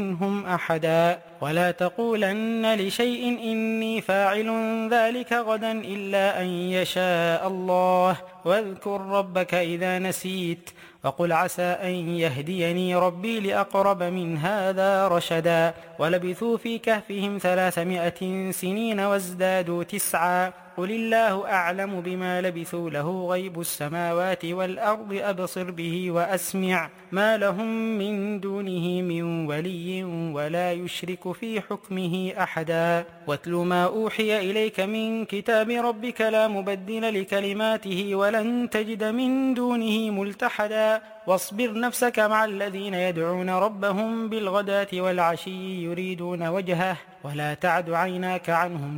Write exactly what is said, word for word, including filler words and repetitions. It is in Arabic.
منهم أحدا ولا تقولن لشيء إني فاعل ذلك غدا إلا أن يشاء الله واذكر ربك إذا نسيت وقل عسى أن يهديني ربي لأقرب من هذا رشدا ولبثوا في كهفهم ثلاثمائة سنين وازدادوا تسعا قل الله أعلم بما لبثوا له غيب السماوات والأرض أبصر به وأسمع ما لهم من دونه من ولي ولا يشرك في حكمه أحدا واتل ما أوحي إليك من كتاب ربك لا مبدل لكلماته ولن تجد من دونه ملتحدا واصبر نفسك مع الذين يدعون ربهم بالغداة والعشي يريدون وجهه ولا تعد عيناك عنهم